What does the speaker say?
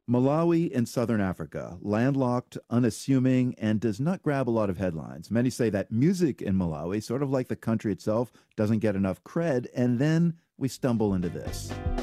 Malawi in southern Africa, landlocked, unassuming, and does not grab a lot of headlines. Many say that music in Malawi, sort of like the country itself, doesn't get enough cred, and then we stumble into this.